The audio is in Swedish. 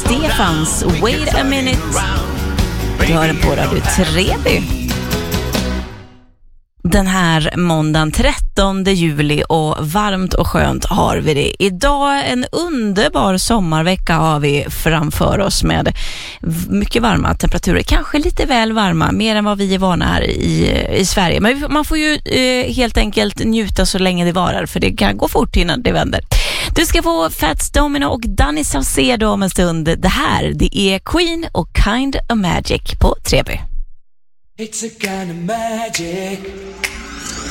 Stefans Wait a Minute. Du har den på Radio Treby. Den här måndagen 13 juli och varmt och skönt har vi det. Idag en underbar sommarvecka har vi framför oss med mycket varma temperaturer. Kanske lite väl varma, mer än vad vi är vana här i Sverige. Men man får ju helt enkelt njuta så länge det varar, för det kan gå fort innan det vänder. Du ska få Fats Domino och Danny Saucedo om en stund. Det här, det är Queen och Kind of Magic på Treby. It's a kind of magic.